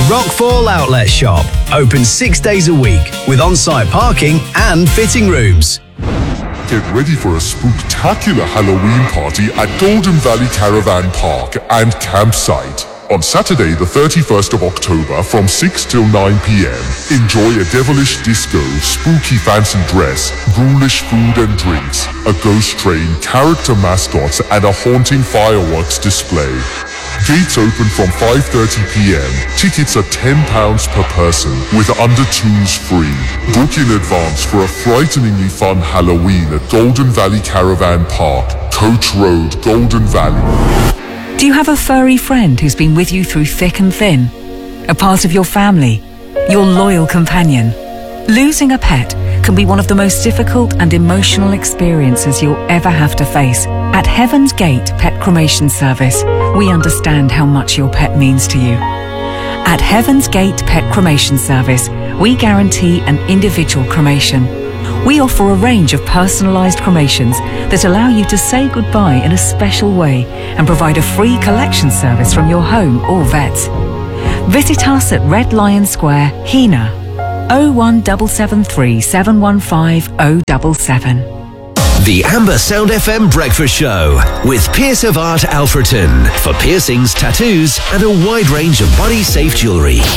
Rockfall Outlet Shop. Open 6 days a week with on-site parking and fitting rooms. Get ready for a spooktacular Halloween party at Golden Valley Caravan Park and Campsite. On Saturday, the 31st of October from 6 till 9 p.m. Enjoy a devilish disco, spooky fancy dress, ghoulish food and drinks, a ghost train, character mascots, and a haunting fireworks display. Gates open from 5:30 p.m. Tickets are £10 per person, with under twos free. Book in advance for a frighteningly fun Halloween at Golden Valley Caravan Park, Coach Road, Golden Valley. Do you have a furry friend who's been with you through thick and thin? A part of your family? Your loyal companion? Losing a pet can be one of the most difficult and emotional experiences you'll ever have to face. At Heaven's Gate Pet Cremation Service, we understand how much your pet means to you. At Heaven's Gate Pet Cremation Service, we guarantee an individual cremation. We offer a range of personalised cremations that allow you to say goodbye in a special way and provide a free collection service from your home or vet. Visit us at Red Lion Square, Hena, 01773 715 077. The Amber Sound FM Breakfast Show with Pierce of Art Alfreton for piercings, tattoos, and a wide range of body-safe jewellery.